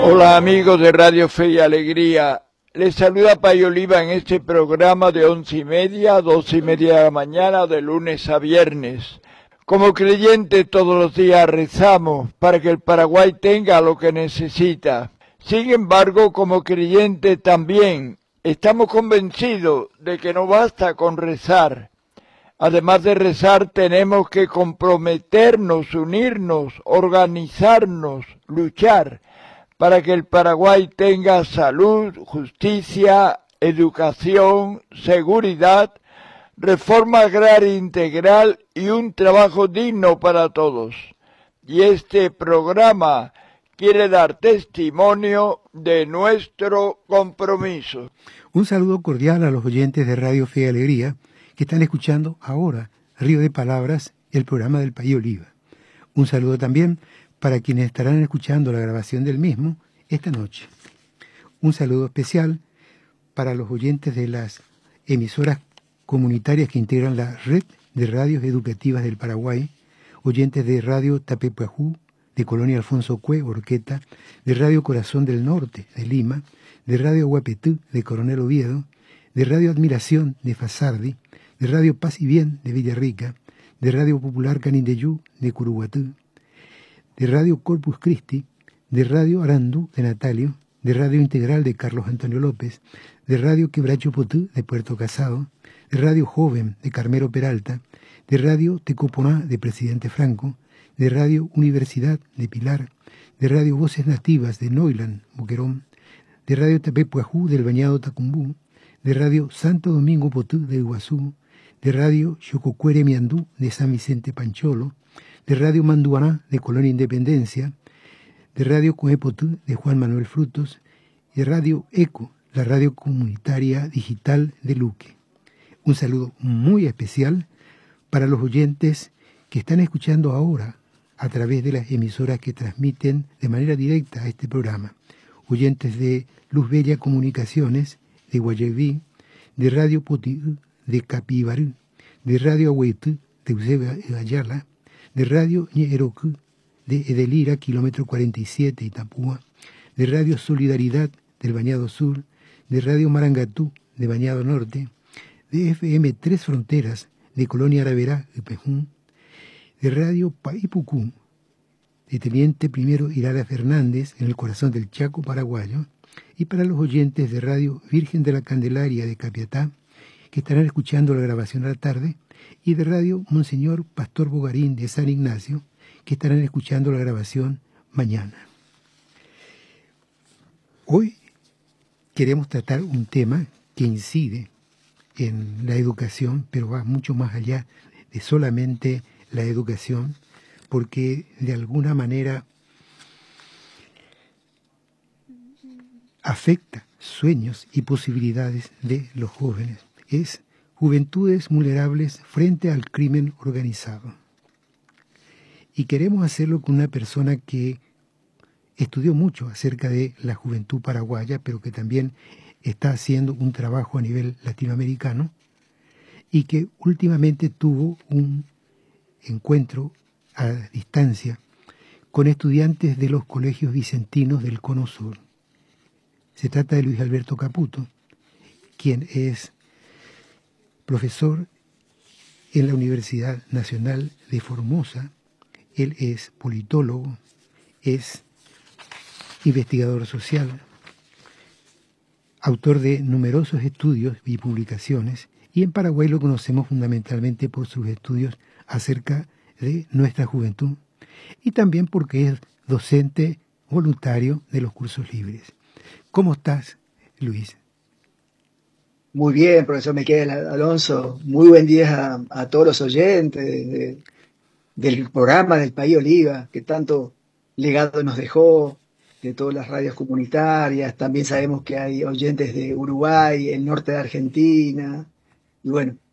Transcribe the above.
Hola amigos de Radio Fe y Alegría, les saluda Pay Oliva en este programa de 11:30 a 12:30 de la mañana de lunes a viernes. Como creyentes todos los días rezamos para que el Paraguay tenga lo que necesita. Sin embargo, como creyentes también estamos convencidos de que no basta con rezar. Además de rezar, tenemos que comprometernos, unirnos, organizarnos, luchar para que el Paraguay tenga salud, justicia, educación, seguridad, reforma agraria integral y un trabajo digno para todos. Y este programa quiere dar testimonio de nuestro compromiso. Un saludo cordial a los oyentes de Radio Fe y Alegría que están escuchando ahora Río de Palabras, el programa del Pay Oliva. Un saludo también para quienes estarán escuchando la grabación del mismo esta noche. Un saludo especial para los oyentes de las emisoras comunitarias que integran la red de radios educativas del Paraguay, oyentes de Radio Tapepuajú, de Colonia Alfonso Cue, Orqueta, de Radio Corazón del Norte, de Lima, de Radio Huapetú, de Coronel Oviedo, de Radio Admiración, de Fasardi, de Radio Paz y Bien, de Villarrica, de Radio Popular Canindeyú, de Curuguatú, de Radio Corpus Christi, de Radio Arandú, de Natalio, de Radio Integral de Carlos Antonio López, de Radio Quebracho Potú, de Puerto Casado, de Radio Joven, de Carmelo Peralta, de Radio Tecoponá, de Presidente Franco, de Radio Universidad, de Pilar, de Radio Voces Nativas, de Noilan, Boquerón, de Radio Tapepuajú, del Bañado Tacumbú, de Radio Santo Domingo Potú, de Iguazú, de Radio Xococuere Miandú, de San Vicente Pancholo, de Radio Manduaná, de Colonia Independencia, de Radio Coepotú, de Juan Manuel Frutos, y de Radio Eco, la radio comunitaria digital de Luque. Un saludo muy especial para los oyentes que están escuchando ahora a través de las emisoras que transmiten de manera directa este programa. Oyentes de Luz Bella Comunicaciones, de Guayaquil, de Radio Potí, de Capibarú, de Radio Agüetú, de Eusebio Ayala, de Radio Ñerocu, de Edelira, kilómetro 47, Itapúa, de Radio Solidaridad, del Bañado Sur, de Radio Marangatú, de Bañado Norte, de FM Tres Fronteras, de Colonia Araverá, de Pejún, de Radio Paipucú, de Teniente Primero Irara Fernández, en el corazón del Chaco paraguayo, y para los oyentes de Radio Virgen de la Candelaria, de Capiatá, que estarán escuchando la grabación a la tarde, y de Radio Monseñor Pastor Bogarín, de San Ignacio, que estarán escuchando la grabación mañana. Hoy queremos tratar un tema que incide en la educación, pero va mucho más allá de solamente la educación, porque de alguna manera afecta sueños y posibilidades de los jóvenes. Es Juventudes Vulnerables frente al crimen organizado. Y queremos hacerlo con una persona que estudió mucho acerca de la juventud paraguaya, pero que también está haciendo un trabajo a nivel latinoamericano y que últimamente tuvo un encuentro a distancia con estudiantes de los colegios vicentinos del Cono Sur. Se trata de Luis Alberto Caputo, quien es profesor en la Universidad Nacional de Formosa. Él es politólogo, es investigador social, autor de numerosos estudios y publicaciones, y en Paraguay lo conocemos fundamentalmente por sus estudios acerca de nuestra juventud, y también porque es docente voluntario de los cursos libres. ¿Cómo estás, Luis? Muy bien, profesor Miquel Alonso. Muy buen día a todos los oyentes del programa del Pay Oliva, que tanto legado nos dejó, de todas las radios comunitarias. También sabemos que hay oyentes de Uruguay, el norte de Argentina. Y bueno,